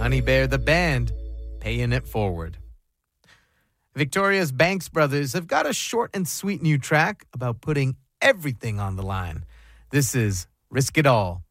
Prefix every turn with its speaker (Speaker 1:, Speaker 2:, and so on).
Speaker 1: Honey Bear the band, paying it forward. Victoria's Banks Brothers have got a short and sweet new track about putting everything on the line. This is Risk It All.